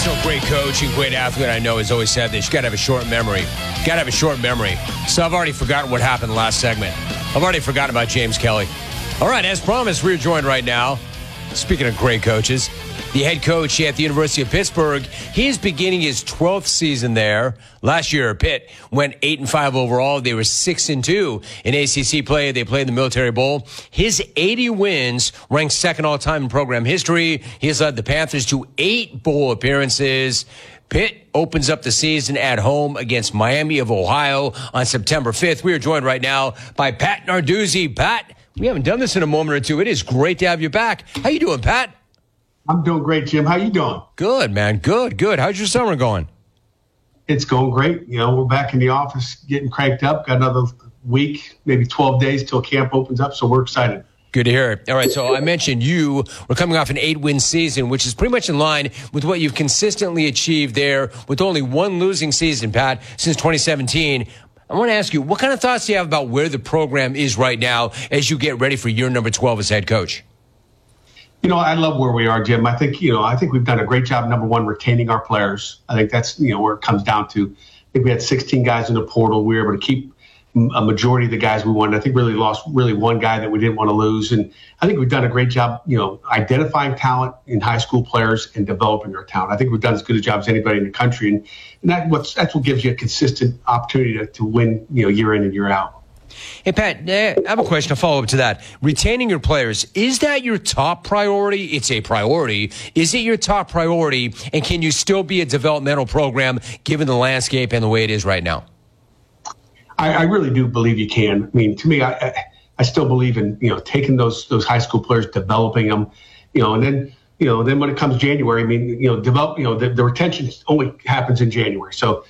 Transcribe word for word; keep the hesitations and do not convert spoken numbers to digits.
National great coach and great athlete I know has always said this. You got to have a short memory. Got to have a short memory. So I've already forgotten what happened last segment. I've already forgotten about James Kelly. All right, as promised, we're joined right now. Speaking of great coaches, the head coach at the University of Pittsburgh, he's beginning his twelfth season there. Last year, Pitt went eight and five overall. They were six and two in A C C play. They played in the Military Bowl. His eighty wins ranks second all time in program history. He has led the Panthers to eight bowl appearances. Pitt opens up the season at home against Miami of Ohio on September fifth. We are joined right now by Pat Narduzzi. Pat, we haven't done this in a moment or two. It is great to have you back. How you doing, Pat? I'm doing great, Jim. How you doing? Good, man. Good, good. How's your summer going? It's going great. You know, we're back in the office getting cranked up. Got another week, maybe twelve days till camp opens up, so we're excited. Good to hear it. All right, so I mentioned you were coming off an eight-win season, which is pretty much in line with what you've consistently achieved there with only one losing season, Pat, since twenty seventeen. I want to ask you, what kind of thoughts do you have about where the program is right now as you get ready for year number twelve as head coach? You know, I love where we are, Jim. I think, you know, I think we've done a great job, number one, retaining our players. I think that's, you know, where it comes down to. I think we had sixteen guys in the portal. We were able to keep a majority of the guys we wanted. I think really lost really one guy that we didn't want to lose. And I think we've done a great job, you know, identifying talent in high school players and developing their talent. I think we've done as good a job as anybody in the country. And, and that what's, that's what gives you a consistent opportunity to, to win, you know, year in and year out. Hey, Pat, I have a question, a follow-up to that. Retaining your players, is that your top priority? It's a priority. Is it your top priority? And can you still be a developmental program given the landscape and the way it is right now? I, I really do believe you can. I mean, to me, I, I I still believe in, you know, taking those those high school players, developing them, you know, and then, you know, then when it comes January, I mean, you know, develop, you know, the, the retention only happens in January. So